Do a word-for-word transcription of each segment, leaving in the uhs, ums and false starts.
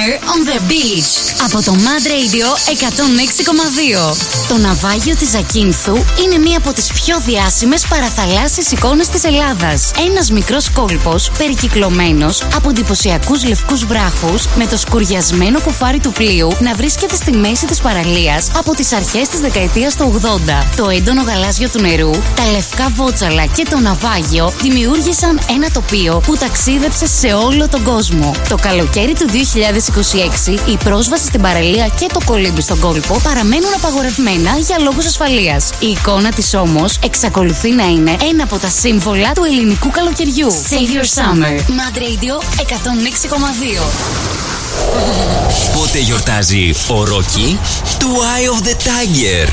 Summer on the Beach από το Mad Radio εκατόν έξι κόμμα δύο. Το ναυάγιο της Ζακίνθου είναι μία από τις πιο διάσημες παραθαλάσσιες εικόνες της Ελλάδας. Ένας μικρός κόλπος περικυκλωμένος από εντυπωσιακούς λευκούς βράχους με το σκουριασμένο κουφάρι του πλοίου να βρίσκεται στη μέση της παραλίας από τις αρχές της δεκαετίας του ογδόντα. Το έντονο γαλάζιο του νερού, τα λευκά βότσαλα και το ναυάγιο δημιούργησαν ένα τοπίο που ταξίδεψε σε όλο τον κόσμο. Το καλοκαίρι του δύο χιλιάδες είκοσι έξι η πρόσβαση στην παραλία και το κολύμπι στον κόλπο παραμένουν απαγορευμένα για λόγους ασφαλείας. Η εικόνα της όμως εξακολουθεί να είναι ένα από τα σύμβολα του ελληνικού καλοκαιριού. Save your summer. Mad Radio εκατόν έξι κόμμα δύο. Πότε γιορτάζει ο Ρόκι? Του Eye of the Tiger.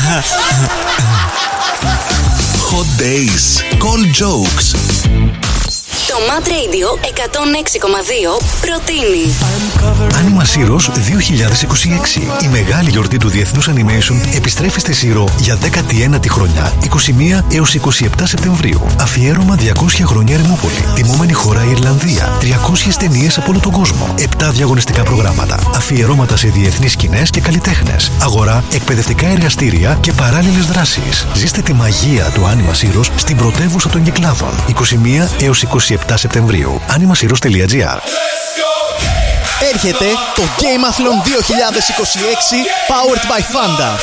Hot days. Cold jokes. Το Mad Radio εκατόν έξι κόμμα δύο προτείνει Άνιμα Σύρος δύο χιλιάδες είκοσι έξι. Η μεγάλη γιορτή του Διεθνούς Animation επιστρέφει στη Σύρο για δέκατη ένατη χρονιά, είκοσι μία έως είκοσι επτά Σεπτεμβρίου. Αφιέρωμα διακόσια χρόνια Ερημούπολη. Τιμόμενη χώρα η Ιρλανδία. τριακόσιες ταινίες από όλο τον κόσμο. επτά διαγωνιστικά προγράμματα. Αφιερώματα σε διεθνείς σκηνές και καλλιτέχνες. Αγορά, εκπαιδευτικά εργαστήρια και παράλληλες δράσεις. Ζήστε τη μαγεία του Άνιμα Σύρος στην πρωτεύουσα των Κυκλάδων. είκοσι μία έως είκοσι επτά Σεπτεμβρίου. animasiros τελεία gr. Έρχεται το Gameathlon δύο χιλιάδες είκοσι έξι Powered by Fanda.